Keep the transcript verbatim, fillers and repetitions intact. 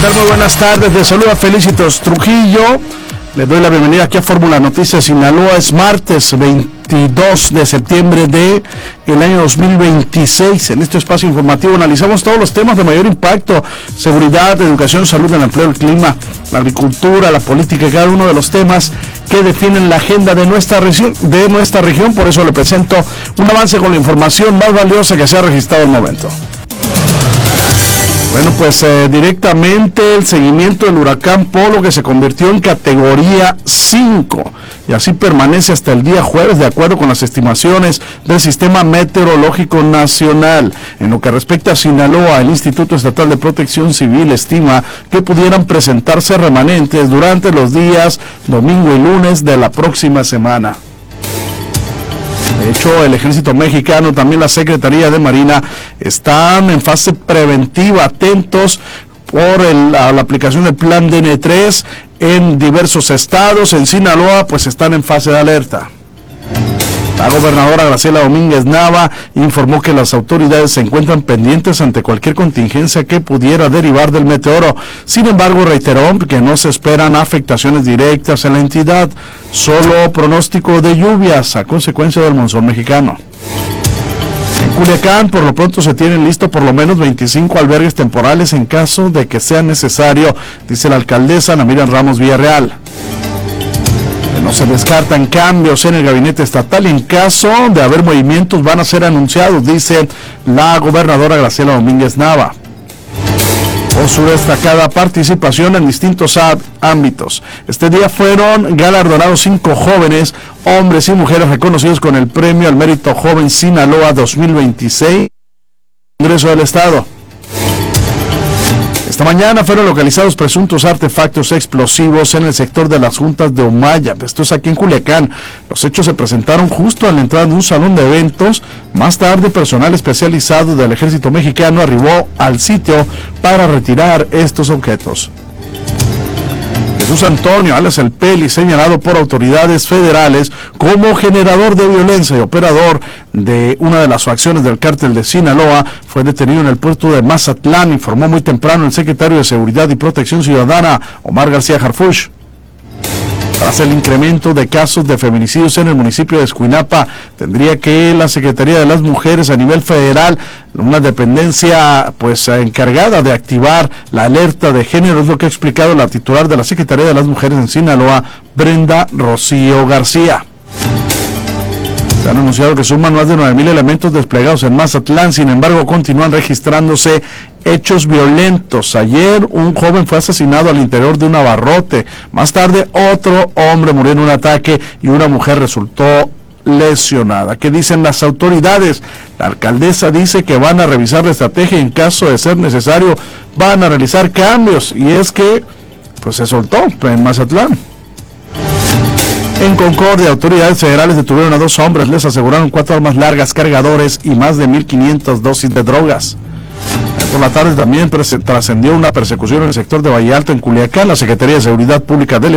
tal? Muy buenas tardes, les saluda Felicitos Trujillo. Les doy la bienvenida aquí a Fórmula Noticias Sinaloa. Es martes veintidós de septiembre de el año dos mil veintiséis. En este espacio informativo analizamos todos los temas de mayor impacto: seguridad, educación, salud, el empleo, el clima, la agricultura, la política, y cada uno de los temas que definen la agenda de nuestra región, de nuestra región. Por eso le presento un avance con la información más valiosa que se ha registrado al momento. Bueno, pues eh, directamente el seguimiento del huracán Polo, que se convirtió en categoría cinco y así permanece hasta el día jueves, de acuerdo con las estimaciones del Sistema Meteorológico Nacional. En lo que respecta a Sinaloa, el Instituto Estatal de Protección Civil estima que pudieran presentarse remanentes durante los días domingo y lunes de la próxima semana. De hecho, el Ejército Mexicano, también la Secretaría de Marina, están en fase preventiva, atentos por el, la, la aplicación del plan D N tres en diversos estados. En Sinaloa, pues están en fase de alerta. La gobernadora Graciela Domínguez Nava informó que las autoridades se encuentran pendientes ante cualquier contingencia que pudiera derivar del meteoro. Sin embargo, reiteró que no se esperan afectaciones directas en la entidad, solo pronóstico de lluvias a consecuencia del monzón mexicano. En Culiacán, por lo pronto, se tienen listo por lo menos veinticinco albergues temporales en caso de que sea necesario, dice la alcaldesa Ana Miriam Ramos Villarreal. No se descartan cambios en el gabinete estatal y en caso de haber movimientos van a ser anunciados, dice la gobernadora Graciela Domínguez Nava. Por su destacada participación en distintos ámbitos. Este día fueron galardonados cinco jóvenes, hombres y mujeres reconocidos con el Premio al Mérito Joven Sinaloa dos mil veintiséis, Congreso del Estado. Esta mañana fueron localizados presuntos artefactos explosivos en el sector de las Juntas de Omaya. Esto es aquí en Culiacán. Los hechos se presentaron justo a la entrada de un salón de eventos. Más tarde, personal especializado del Ejército Mexicano arribó al sitio para retirar estos objetos. Jesús Antonio, alias El Peli, señalado por autoridades federales como generador de violencia y operador de una de las facciones del cártel de Sinaloa, fue detenido en el puerto de Mazatlán, informó muy temprano el secretario de Seguridad y Protección Ciudadana, Omar García Harfuch. Tras el incremento de casos de feminicidios en el municipio de Escuinapa, tendría que la Secretaría de las Mujeres a nivel federal, una dependencia pues encargada de activar la alerta de género, es lo que ha explicado la titular de la Secretaría de las Mujeres en Sinaloa, Brenda Rocío García. Se han anunciado que suman más de nueve mil elementos desplegados en Mazatlán, sin embargo continúan registrándose hechos violentos. Ayer un joven fue asesinado al interior de un abarrote, más tarde otro hombre murió en un ataque y una mujer resultó lesionada. ¿Qué dicen las autoridades? La alcaldesa dice que van a revisar la estrategia y en caso de ser necesario van a realizar cambios, y es que pues se soltó en Mazatlán. En Concordia, autoridades federales detuvieron a dos hombres, les aseguraron cuatro armas largas, cargadores y más de mil quinientas dosis de drogas. Por la tarde también trascendió una persecución en el sector de Valle Alto, en Culiacán. La Secretaría de Seguridad Pública del